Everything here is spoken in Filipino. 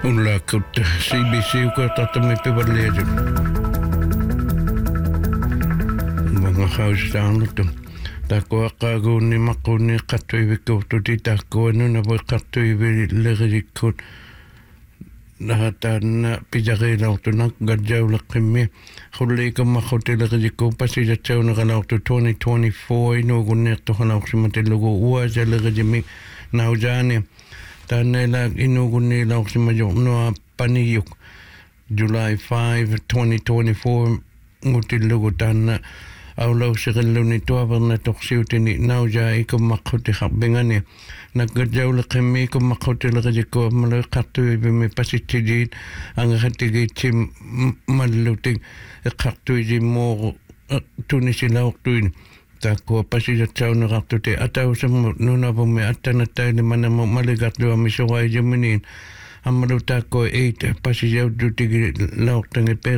Ulla kut CBC ko tatami pibarlejo. Mga haustaan ito. Tako akago ni mako ni katoi wikautu di tako anu na bo katoi wilerikut. Nahatan pijari lautu nak gadjau lakimi. Huli ka mako tileriko pasi jatau na kalautu 2024 ino gunek to kalautu matilugo ua jalerikimi naujani. Tanela inuguni lauksi majo no paniyuk July 5 2024 ngutilugo tan aulau sigaluni tuabarna toksiutini nauja ikum makhuti khabengani naggadjaw lakimi kum makhuti lakajiko malakatu bimi pasitidit ang hatigi chim maluting khaktu ji mo tunisilaw tuin Tako pasija tau na raktu te atau samu nuna pume atana tai ni mana mo maligat dua misawai jeminin amalu tako 8 pasija du tigi lauk tangi